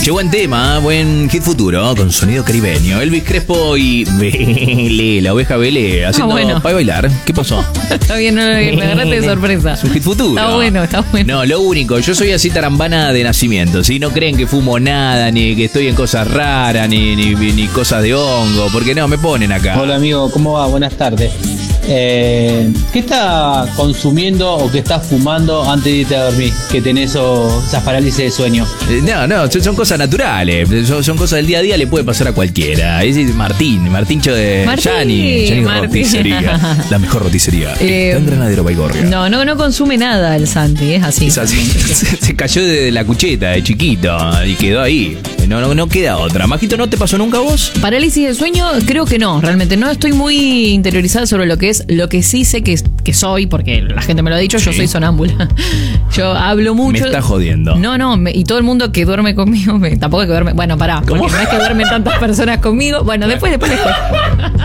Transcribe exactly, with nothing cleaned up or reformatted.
Qué buen tema, ¿eh? Buen hit futuro, con sonido caribeño. Elvis Crespo y Belé, la oveja Belé, haciendo Ah, bueno. para bailar. ¿Qué pasó? Está bien, no, me agarraste de sorpresa. Es un hit futuro. Está bueno, está bueno. No, lo único, yo soy así tarambana de nacimiento, ¿sí? No creen que fumo nada, ni que estoy en cosas raras, ni, ni, ni cosas de hongo, porque no, me ponen acá. Hola amigo, ¿cómo va? Buenas tardes. Eh, ¿Qué está consumiendo o qué estás fumando antes de irte a dormir? Que tenés o, esas parálisis de sueño. Eh, No, no, son, son cosas naturales, son, son cosas del día a día, le puede pasar a cualquiera. Es decir, Martín, Martincho de Martín, Yani, Yani Martín. Roticería, la mejor roticería. Eh, Está en Granadero Baigorria. No, no, no consume nada el Santi, es así. Es así, se, se cayó de la cucheta de chiquito y quedó ahí. No, no, no queda otra. Majito, ¿no te pasó nunca a vos? Parálisis del sueño, creo que no, realmente no estoy muy interiorizada sobre lo que es. Lo que sí sé que, que soy, porque la gente me lo ha dicho, yo Sí. soy sonámbula. Yo hablo mucho. Me está jodiendo. No, no, me- y todo el mundo que duerme conmigo, me- tampoco es que duerme. Bueno, pará, ¿Cómo? porque no es que duermen tantas personas conmigo. Bueno, después, después les cuento.